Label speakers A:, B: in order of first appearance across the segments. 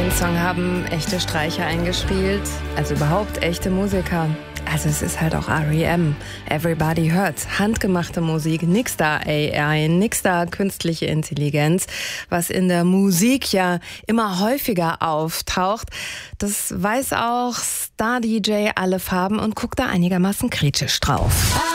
A: Den Song haben echte Streicher eingespielt, also überhaupt echte Musiker. Also es ist halt auch R.E.M. Everybody Hurts. Handgemachte Musik, nix da AI, nix da künstliche Intelligenz, was in der Musik ja immer häufiger auftaucht. Das weiß auch Star-DJ Alle Farben und guckt da einigermaßen kritisch drauf.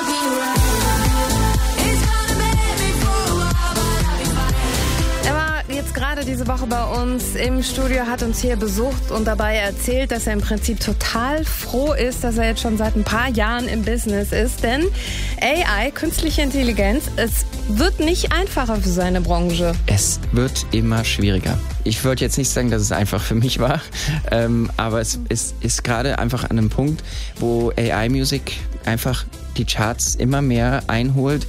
A: Gerade diese Woche bei uns im Studio, hat uns hier besucht und dabei erzählt, dass er im Prinzip total froh ist, dass er jetzt schon seit ein paar Jahren im Business ist. Denn AI, künstliche Intelligenz, es wird nicht einfacher für seine Branche.
B: Es wird immer schwieriger. Ich wollte jetzt nicht sagen, dass es einfach für mich war, aber es ist gerade einfach an einem Punkt, wo AI-Musik einfach die Charts immer mehr einholt.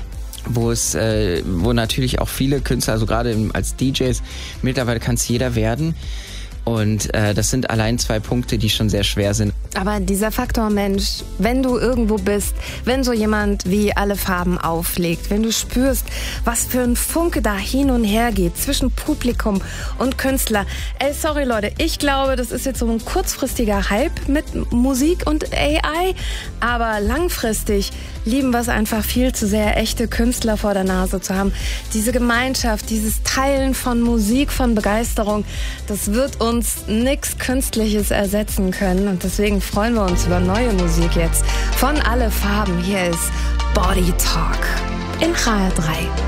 B: Wo natürlich auch viele Künstler, also gerade als DJs, mittlerweile kann es jeder werden. Und das sind allein 2 Punkte, die schon sehr schwer sind.
A: Aber dieser Faktor Mensch, wenn du irgendwo bist, wenn so jemand wie Alle Farben auflegt, wenn du spürst, was für ein Funke da hin und her geht zwischen Publikum und Künstler. Sorry Leute, ich glaube, das ist jetzt so ein kurzfristiger Hype mit Musik und AI. Aber langfristig lieben wir es einfach viel zu sehr, echte Künstler vor der Nase zu haben. Diese Gemeinschaft, dieses Teilen von Musik, von Begeisterung, das wird uns nichts Künstliches ersetzen können. Und deswegen freuen wir uns über neue Musik jetzt von Alle Farben. Hier ist Body Talk in HR3.